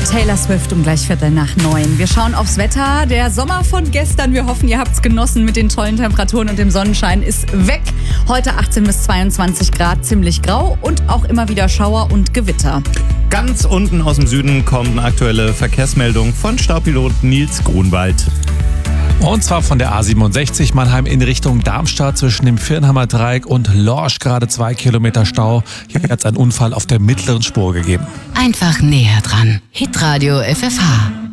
Taylor Swift um gleich 8:15. Wir schauen aufs Wetter. Der Sommer von gestern, wir hoffen, ihr habt es genossen mit den tollen Temperaturen und dem Sonnenschein, ist weg. Heute 18 bis 22 Grad, ziemlich grau und auch immer wieder Schauer und Gewitter. Ganz unten aus dem Süden kommt eine aktuelle Verkehrsmeldung von Staupilot Nils Grunwald. Und zwar von der A67 Mannheim in Richtung Darmstadt zwischen dem Viernheimer Dreieck und Lorsch, gerade 2 Kilometer Stau. Hier hat es einen Unfall auf der mittleren Spur gegeben. Einfach näher dran. Hitradio FFH.